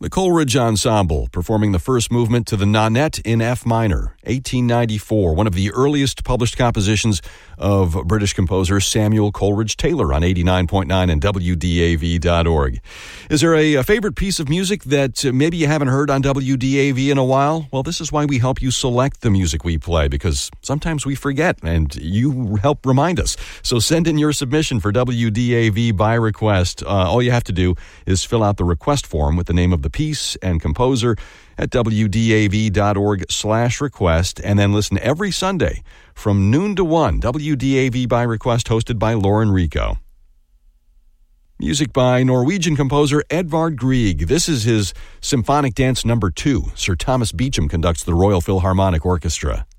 The Coleridge Ensemble, performing the first movement to the Nonette in F minor, 1894, one of the earliest published compositions of British composer Samuel Coleridge Taylor on 89.9 and WDAV.org. Is there a favorite piece of music that maybe you haven't heard on WDAV in a while? Well, this is why we help you select the music we play, because sometimes we forget, and you help remind us. So send in your submission for WDAV by request. All you have to do is fill out the request form with the name of the piece and composer at WDAV.org/request, and then listen every Sunday from noon to 1. WDAV by request, hosted by Lauren Rico. Music by Norwegian composer Edvard Grieg. This is his Symphonic Dance No. 2. Sir Thomas Beecham conducts the Royal Philharmonic Orchestra.